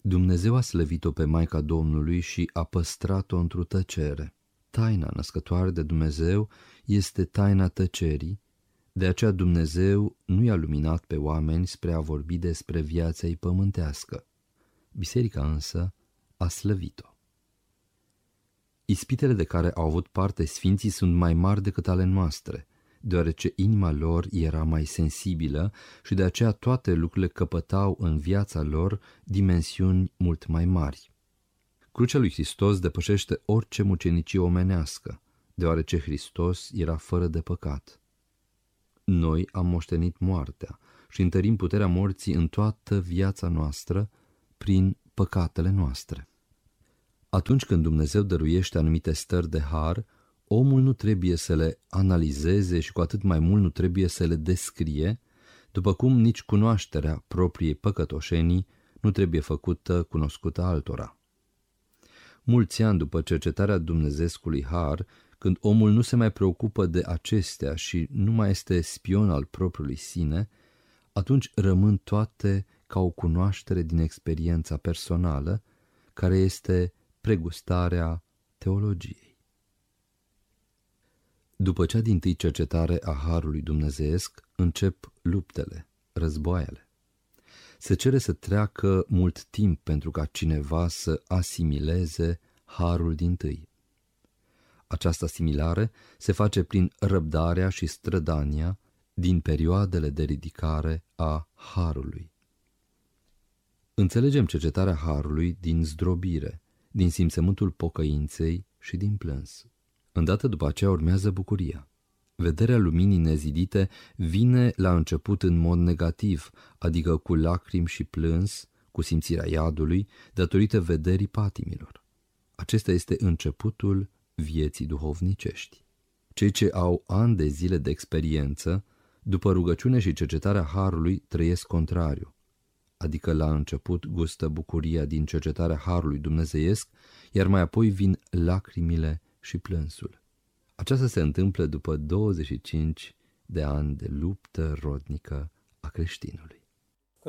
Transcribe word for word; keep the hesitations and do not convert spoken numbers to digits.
Dumnezeu a slăvit-o pe Maica Domnului și a păstrat-o într-o tăcere. Taina născătoare de Dumnezeu este taina tăcerii, de aceea Dumnezeu nu i-a luminat pe oameni spre a vorbi despre viața ei pământească. Biserica însă a slăvit-o. Ispitele de care au avut parte sfinții sunt mai mari decât ale noastre, deoarece inima lor era mai sensibilă și de aceea toate lucrurile căpătau în viața lor dimensiuni mult mai mari. Crucea lui Hristos depășește orice mucenicie omenească, deoarece Hristos era fără de păcat. Noi am moștenit moartea și întărim puterea morții în toată viața noastră prin păcatele noastre. Atunci când Dumnezeu dăruiește anumite stări de har, omul nu trebuie să le analizeze și cu atât mai mult nu trebuie să le descrie, după cum nici cunoașterea propriei păcătoșenii nu trebuie făcută cunoscută altora. Mulți ani după cercetarea dumnezeescului har, când omul nu se mai preocupă de acestea și nu mai este spion al propriului sine, atunci rămân toate ca o cunoaștere din experiența personală, care este pregustarea teologiei. După cea dintâi cercetare a harului dumnezeiesc, încep luptele, războaiele. Se cere să treacă mult timp pentru ca cineva să asimileze harul dintâi. Această asimilare se face prin răbdarea și strădania din perioadele de ridicare a harului. Înțelegem cercetarea harului din zdrobire, din simțământul pocăinței și din plâns. Îndată după aceea urmează bucuria. Vederea luminii nezidite vine la început în mod negativ, adică cu lacrimi și plâns, cu simțirea iadului, datorită vederii patimilor. Acesta este începutul vieții duhovnicești. Cei ce au ani de zile de experiență, după rugăciune și cercetarea harului, trăiesc contrariu, adică la început gustă bucuria din cercetarea harului dumnezeiesc, iar mai apoi vin lacrimile și plânsul. Aceasta se întâmplă după douăzeci și cinci de ani de luptă rodnică a creștinului.